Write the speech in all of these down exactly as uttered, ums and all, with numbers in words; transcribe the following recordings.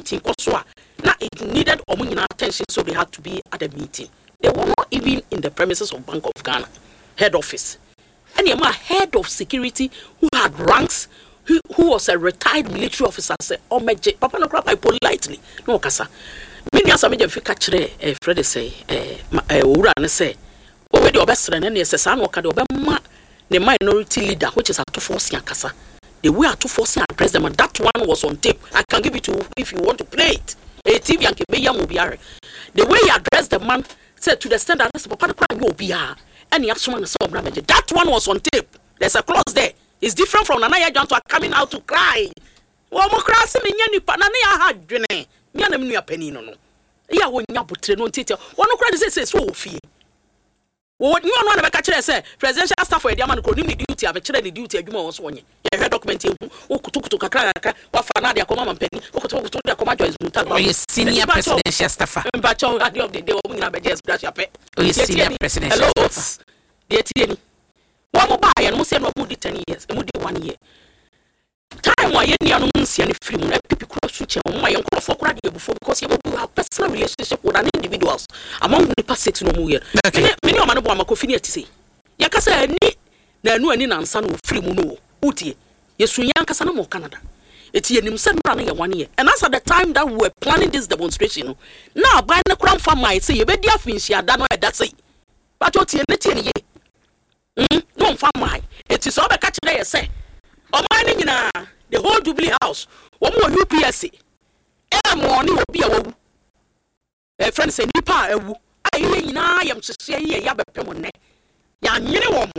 meeting koswa. Now it needed omunyina attention, so they had to be at the meeting. They were not even in the premises of Bank of Ghana head office. And the head of security who had ranks, who, who was a retired military officer, said, "Oh my J, Papa no crap, I politely no kasa." Many as I made a figure, eh, Freddie say, eh, eh, Ura and say, "Oh, the best friend, and yes, a son or Kadobama, the minority leader, which is at two force Yakasa. The way at two force address them, and that one was on tape. I can give it to you if you want to play it. A T V and Kibeya Mubiare. The way he addressed the man said to the standard, Papa no crap, you be and the actual that one was on tape. There's a clause there. It's different from Nanaya John to coming out to cry. Well, Mokrasi Minyani Panania had Jene. Mianamia penny no. Ya when you put no title. One of credit says so fee. What you want to catch say, presidential staff for a diamond community duty, I've actually the duty of you was one. You heard documenting who took to Kakraka, what Fanadia Command Penny, or to the command is Mutan, senior presidential staffer. But you at the end of the day, we have a just brush up. Oh, senior presidential staffer. Dear Tierney. One more buy and must say no moody ten years, and moody one year. Time why any announce any film, people cross switch on my uncle for credit before because you will have personal relationship with an individuals among the past six no more. Many of my Macofini to say. Yakasa ni na no any answer no film no. Uti, yes, Yankasanamo Canada. It's a himself running one year. And as at the time that we were planning this demonstration, now by the crown farm might say, you bet your fins, you are done with that say. But what's your net ye? No farm my. It is all the catch there, say. O mining in the whole Jubilee House, one more U P S C. Every morning will be a woo. A friend say, Nipa, a woo. I am to say, ya bepemone. Ya minimum.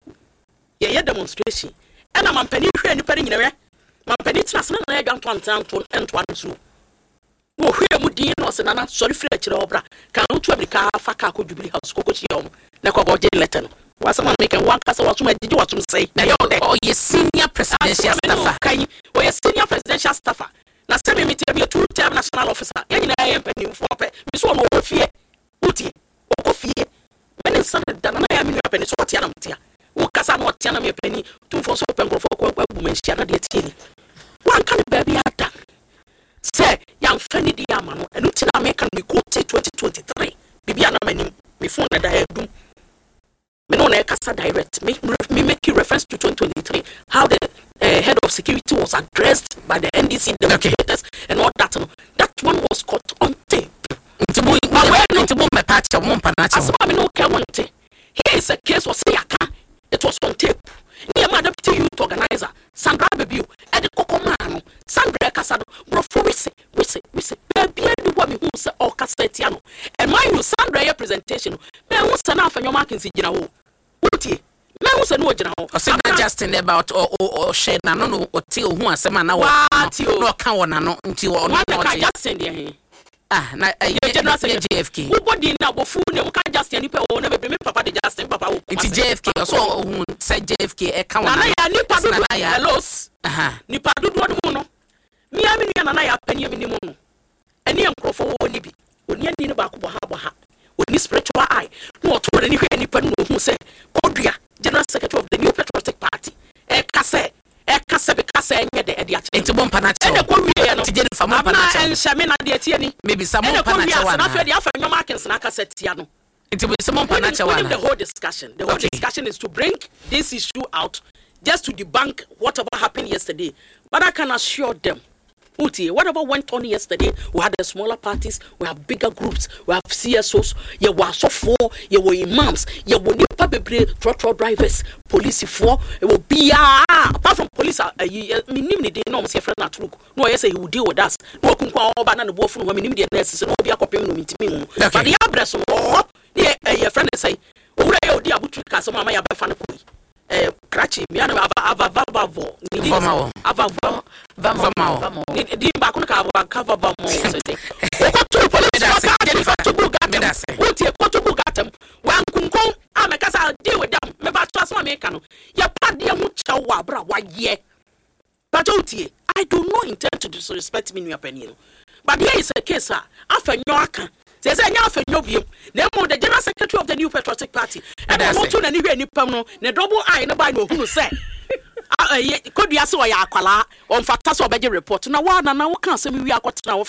Ye demonstration. And I'm a penny and penny in a way. My penny transfer, I got one town to and one through. No, here would be no senana, sorry, Fletcher Obra. Can't you have the car, Faka Jubilee House, Cocochium, Naco Letter. Was someone making one castle? What did you want to say? Now, oh, yes, senior presidential staffer. Or a senior presidential staffer. Now, send me to be a two term national officer. And I am penny for pay. Miss one over fear. Uti, or fear. When it's Sunday, then I am in your penny, so what Yanam tia. Who Casano Tiana penny, two for soap and go for women, Shana de Tilly. One can baby at that. Say, young Fanny Diamano, and Utina make me quote twenty twenty three. Bibiana menu, before that I have done. Menona Casa Direct, make me make you reference to twenty twenty-three, how the uh, head of security was addressed by the N D C demonstrators okay. and all that. That one was caught on tape. Here is a case was Sayaka. It was on tape. Near my deputy youth organizer, Sandra Babu, and the Cocomano, Sandra Casado, before we say, we say, we say, baby, the woman who said, oh, Castellano. And mind you, Sandra presentation, man was enough and your markings in general. Uti, man was a no general. Or say Justin about or or shed, no, no, or till who are some an hour, no count until one Justin here. Ah, na general J F K. Who body now go fool no can just any people will never be papa the Justin papa. It's J F K so who said J F K e count. Na ya nipa do na los. Aha. Nipa do do no. Me am ni na na ya penye me mu no. Eni enkrofo wo ni bi. Oni ani ne ba ko bo ha bo ha. Oni spiritual eye. No to ni hwe nipa no hu say Kodua General Secretary of the New Patriotic Party. E kase e kase be kase enye de e dia. Enti bom panacho. E ko wie no. Ti je fa mo panacho. En hye me na de tie ni. Maybe some more panacho wana. Na fe de afa nyoma akens na kase tia no. Enti be some more panacho wana. The whole discussion. The whole okay. discussion is to bring this issue out just to debunk whatever happened yesterday. But I can assure them Uti, whatever went on yesterday, we had the smaller parties, we have bigger groups, we have C S Os, you were so four, you were imams, you were nipa bebre, trotro drivers, police four, it will be ah, apart from police, uh, minimum they know say friend at look. No, I say he will deal with us. No, come on, banana both from women, the nurses, and all be a copy of me. But the address, oh, yeah, your friend say, oh, dear, Butu Castle, my fan. Eh, Cratchy, Miana Ava Vavo, Vamo, Ava Vamo, the Bacuna cover Vamo. What you put to book at them? One Kunko, I'm a casa deal with them. Maybe trust my mecano. Your party, mucha wabra, why ye? But I do not intend to disrespect me in your opinion. But here is a case, after York. There's a young Fenobium, Nemo, the General Secretary of the New Patriotic Party, and I want to anywhere any perno, the double eye, nobody who said. Could be a so I aquala on Fataso Beji report. Now, one and now can't say we are got now